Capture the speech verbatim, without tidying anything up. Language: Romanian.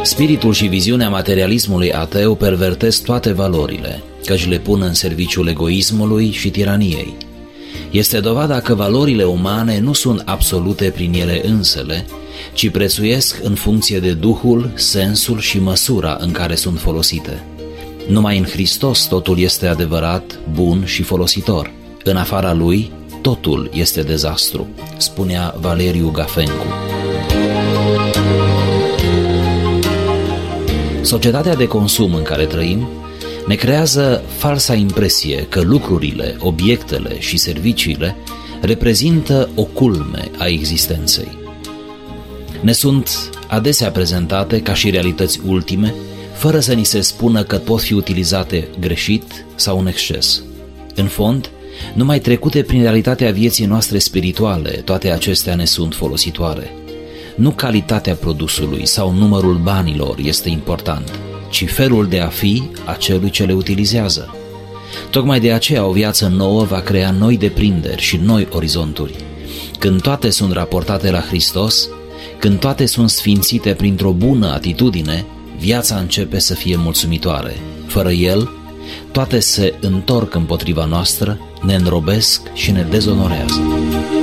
Spiritul și viziunea materialismului ateu pervertesc toate valorile, căci le pun în serviciul egoismului și tiraniei. Este dovada că valorile umane nu sunt absolute prin ele însele, ci prețuiesc în funcție de duhul, sensul și măsura în care sunt folosite. Numai în Hristos totul este adevărat, bun și folositor. În afara Lui, totul este dezastru, spunea Valeriu Gafencu. Societatea de consum în care trăim ne creează falsa impresie că lucrurile, obiectele și serviciile reprezintă o culme a existenței. Ne sunt adesea prezentate ca și realități ultime, fără să ni se spună că pot fi utilizate greșit sau în exces. În fond, numai trecute prin realitatea vieții noastre spirituale, toate acestea ne sunt folositoare. Nu calitatea produsului sau numărul banilor este important, ci felul de a fi a celui ce le utilizează. Tocmai de aceea o viață nouă va crea noi deprinderi și noi orizonturi. Când toate sunt raportate la Hristos, când toate sunt sfințite printr-o bună atitudine, viața începe să fie mulțumitoare. Fără El, toate se întorc împotriva noastră, ne înrobesc și ne dezonorează.